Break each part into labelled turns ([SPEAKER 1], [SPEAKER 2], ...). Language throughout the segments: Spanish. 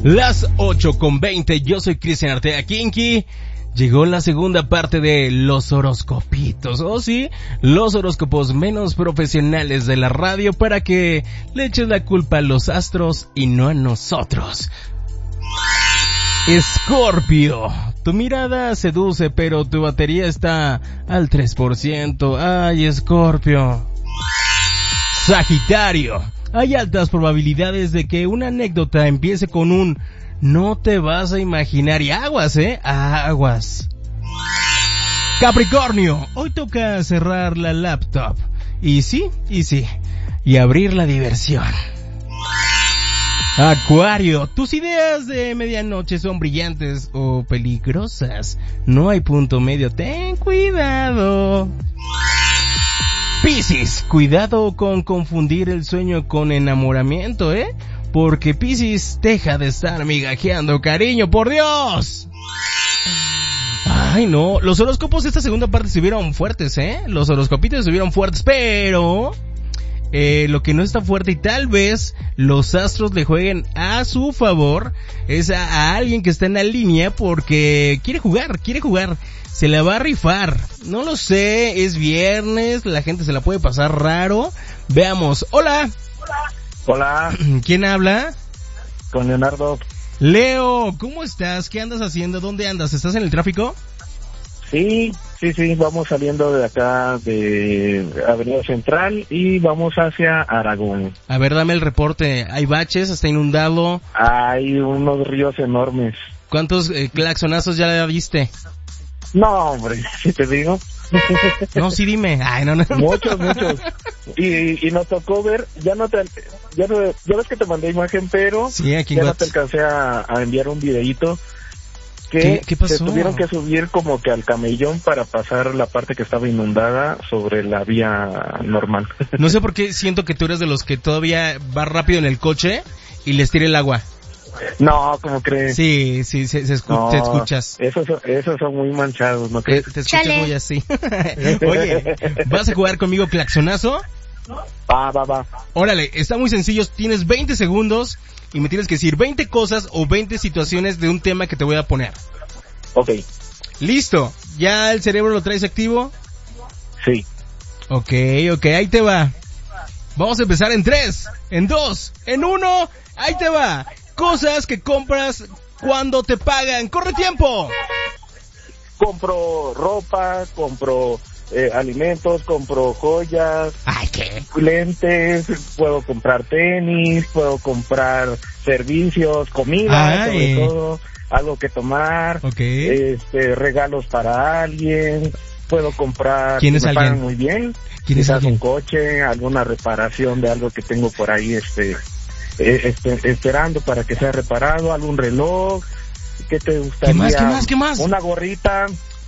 [SPEAKER 1] Las 8:20, yo soy Cristian Artea Kinky. Llegó la segunda parte de los horoscopitos, ¿oh sí? Los horóscopos menos profesionales de la radio para que le eches la culpa a los astros y no a nosotros. Escorpio, tu mirada seduce pero tu batería está al 3%. Ay, Escorpio. Sagitario, hay altas probabilidades de que una anécdota empiece con un no te vas a imaginar y aguas, aguas. Capricornio, hoy toca cerrar la laptop. Y abrir la diversión. Acuario, tus ideas de medianoche son brillantes o peligrosas. No hay punto medio, ten cuidado. Piscis, cuidado con confundir el sueño con enamoramiento, porque Piscis deja de estar migajeando cariño, por Dios. Ay no, los horóscopos de esta segunda parte estuvieron fuertes, los horoscopitos estuvieron fuertes, pero lo que no está fuerte y tal vez los astros le jueguen a su favor es a alguien que está en la línea porque quiere jugar, se la va a rifar, no lo sé, es viernes, la gente se la puede pasar raro. Veamos, hola. ¿Quién habla?
[SPEAKER 2] Con Leonardo.
[SPEAKER 1] Leo, ¿cómo estás? ¿Qué andas haciendo? ¿Dónde andas? ¿Estás en el tráfico?
[SPEAKER 2] Sí, vamos saliendo de acá de Avenida Central y vamos hacia Aragón.
[SPEAKER 1] A ver, dame el reporte. ¿Hay baches? ¿Está inundado?
[SPEAKER 2] Hay unos ríos enormes.
[SPEAKER 1] ¿Cuántos claxonazos ya viste?
[SPEAKER 2] No, hombre, si te digo.
[SPEAKER 1] No, sí dime. Ay, no.
[SPEAKER 2] Muchos. Y nos tocó ver, ya ves que te mandé imagen, pero
[SPEAKER 1] sí, aquí
[SPEAKER 2] ya no te alcancé a enviar un videíto. ¿Qué pasó? Se tuvieron que subir como que al camellón para pasar la parte que estaba inundada sobre la vía normal.
[SPEAKER 1] No sé por qué siento que tú eres de los que todavía va rápido en el coche y les tira el agua.
[SPEAKER 2] No, ¿cómo crees?
[SPEAKER 1] Sí, te escuchas.
[SPEAKER 2] Esos son muy manchados, ¿no crees?
[SPEAKER 1] Te escuchas muy así. Oye, ¿vas a jugar conmigo claxonazo?
[SPEAKER 2] Va.
[SPEAKER 1] Órale, está muy sencillo, tienes 20 segundos y me tienes que decir 20 cosas o 20 situaciones de un tema que te voy a poner.
[SPEAKER 2] Ok.
[SPEAKER 1] ¿Listo? ¿Ya el cerebro lo traes activo?
[SPEAKER 2] Sí.
[SPEAKER 1] Ok, ahí te va. Vamos a empezar en 3, en 2, en 1, ahí te va. Cosas que compras cuando te pagan. ¡Corre tiempo!
[SPEAKER 2] Compro ropa, compro alimentos, compro joyas.
[SPEAKER 1] Ay, ¿qué?
[SPEAKER 2] Lentes, puedo comprar tenis, puedo comprar servicios, comida, sobre todo, algo que tomar, regalos para alguien, puedo comprar,
[SPEAKER 1] ¿quién es
[SPEAKER 2] me
[SPEAKER 1] alguien?
[SPEAKER 2] pagan muy bien,
[SPEAKER 1] ¿Quién es
[SPEAKER 2] quizás
[SPEAKER 1] alguien?
[SPEAKER 2] un coche, alguna reparación de algo que tengo por ahí, esperando para que sea reparado, algún reloj. ¿Qué te gustaría?
[SPEAKER 1] ¿Qué más?
[SPEAKER 2] Una gorrita.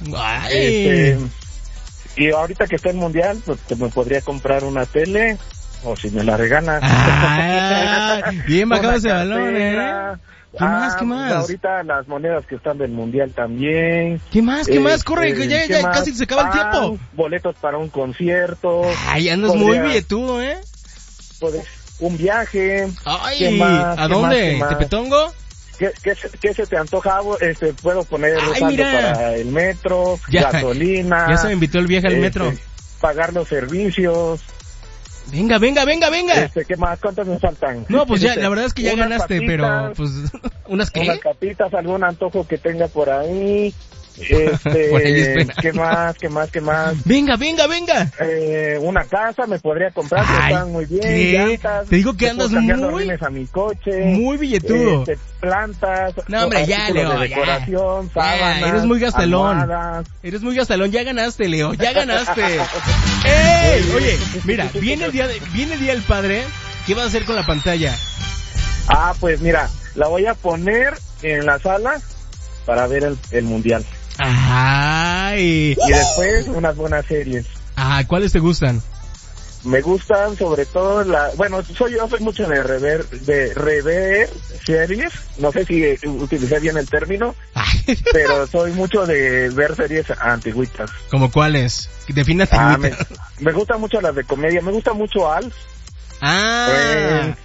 [SPEAKER 2] Y ahorita que está el mundial, pues me podría comprar una tele, o si me la regalan.
[SPEAKER 1] Bien bajado ese balón, ¿Qué más?
[SPEAKER 2] Pues ahorita las monedas que están del mundial también.
[SPEAKER 1] ¿Qué más? Corre, que ya casi se acaba el tiempo.
[SPEAKER 2] Boletos para un concierto.
[SPEAKER 1] Ay, andas muy billetudo,
[SPEAKER 2] un viaje.
[SPEAKER 1] Ay, ¿a dónde? ¿Tepetongo?
[SPEAKER 2] ¿Qué se te antoja? Puedo poner saldo para el metro, gasolina.
[SPEAKER 1] Ya se me invitó el viaje al metro.
[SPEAKER 2] Pagar los servicios.
[SPEAKER 1] Venga.
[SPEAKER 2] ¿Qué más? ¿Cuántas me faltan?
[SPEAKER 1] No, pues ya, la verdad es que ya ganaste,
[SPEAKER 2] papitas,
[SPEAKER 1] pero pues unas
[SPEAKER 2] unas papitas, algún antojo que tenga por ahí.
[SPEAKER 1] Por ahí espera.
[SPEAKER 2] ¿Qué más?
[SPEAKER 1] Venga.
[SPEAKER 2] Una casa me podría comprar, que están muy bien. Llantas,
[SPEAKER 1] te digo que andas muy
[SPEAKER 2] a mi coche.
[SPEAKER 1] Muy billetudo.
[SPEAKER 2] Plantas.
[SPEAKER 1] No, hombre, ya, Leo.
[SPEAKER 2] De decoración, sábanas,
[SPEAKER 1] eres muy gastalón.
[SPEAKER 2] Almohadas.
[SPEAKER 1] Ya ganaste, Leo. Ya ganaste. ¡Ey! Oye, mira, viene el día del padre. ¿Qué vas a hacer con la pantalla?
[SPEAKER 2] Pues mira, la voy a poner en la sala para ver el mundial.
[SPEAKER 1] Ay.
[SPEAKER 2] Y después unas buenas series.
[SPEAKER 1] ¿Cuáles te gustan?
[SPEAKER 2] Me gustan sobre todo yo soy mucho de rever series, no sé si utilicé bien el término, pero soy mucho de ver series antigüitas.
[SPEAKER 1] ¿Como cuáles? Define antigüitas.
[SPEAKER 2] Me gustan mucho las de comedia, me gusta mucho Alf.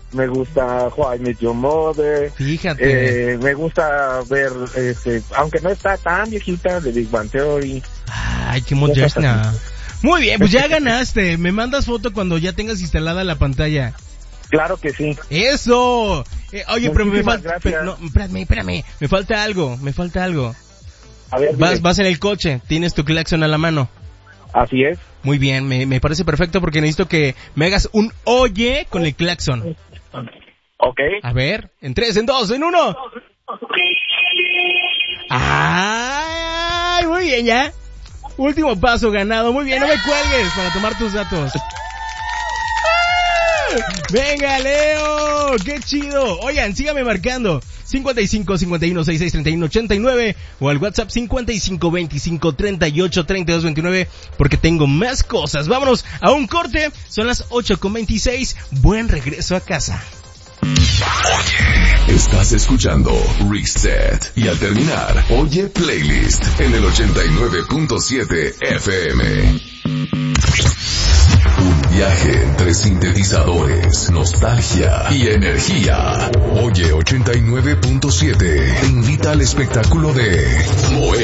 [SPEAKER 2] me gusta How I Met Your Mother.
[SPEAKER 1] Fíjate.
[SPEAKER 2] Me gusta ver, aunque no está tan viejita, de Big Bang Theory.
[SPEAKER 1] Ay, qué moderna. Muy bien, pues ya ganaste. Me mandas foto cuando ya tengas instalada la pantalla.
[SPEAKER 2] Claro que sí.
[SPEAKER 1] ¡Eso! Oye, pero me falta...
[SPEAKER 2] No,
[SPEAKER 1] espérame. Me falta algo.
[SPEAKER 2] A ver,
[SPEAKER 1] vas en el coche, tienes tu claxon a la mano.
[SPEAKER 2] Así es.
[SPEAKER 1] Muy bien, me parece perfecto porque necesito que me hagas un oye con el claxon.
[SPEAKER 2] Ok.
[SPEAKER 1] A ver, en 3, en 2, en 1. ¡Ay! Muy bien, ya. Último paso ganado. Muy bien, no me cuelgues para tomar tus datos. Venga, Leo, qué chido. Oigan, síganme marcando 55 51 66 31 89 o al WhatsApp 55 25 38 32 29 porque tengo más cosas. Vámonos a un corte. Son las 8:26. Buen regreso a casa.
[SPEAKER 3] Oye, estás escuchando Reset y al terminar, oye Playlist en el 89.7 FM. Un viaje entre sintetizadores, nostalgia y energía. Oye 89.7 te invita al espectáculo de Moe.